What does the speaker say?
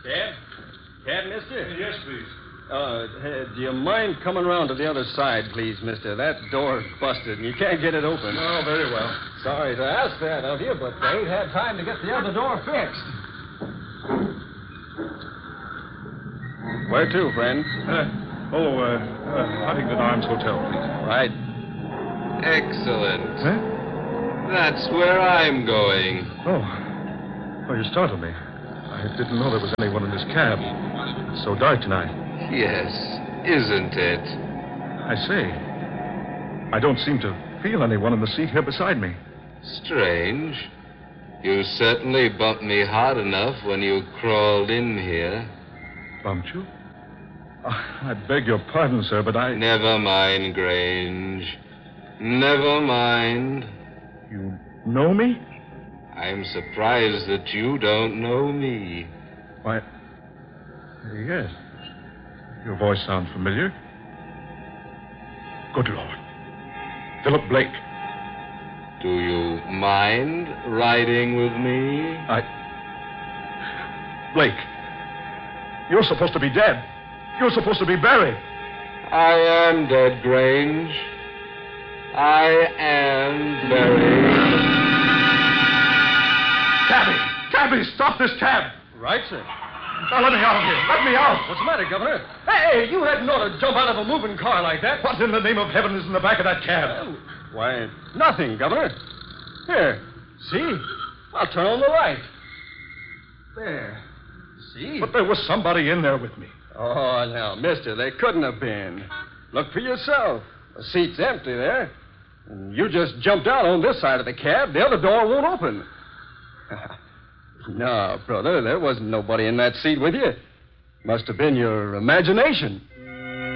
Cab? Cab, mister? Yes, please. Do you mind coming around to the other side, please, mister? That door's busted, and you can't get it open. Oh, very well. Sorry to ask that of you, but I ain't had time to get the other door fixed. Where to, friend? Huntington Arms Hotel, please. Right. Excellent. Huh? That's where I'm going. Oh, you startled me. I didn't know there was anyone in this cab. It's so dark tonight. Yes, isn't it? I say, I don't seem to feel anyone in the seat here beside me. Strange. You certainly bumped me hard enough when you crawled in here. Bumped you? I beg your pardon, sir, but I... Never mind, Grange. Never mind. You know me? I'm surprised that you don't know me. Why, yes. Your voice sounds familiar. Good Lord. Philip Blake. Do you mind riding with me? Blake, you're supposed to be dead. You're supposed to be buried. I am dead, Grange. I am buried. Cabby, stop this cab. Right, sir. Now, let me out of here. Let me out. What's the matter, Governor? Hey, you hadn't ought to jump out of a moving car like that. What in the name of heaven is in the back of that cab? Why, nothing, Governor. Here, see? I'll turn on the light. There. See? But there was somebody in there with me. Oh, now, mister, they couldn't have been. Look for yourself. The seat's empty there. And you just jumped out on this side of the cab. The other door won't open. No, brother, there wasn't nobody in that seat with you. Must have been your imagination.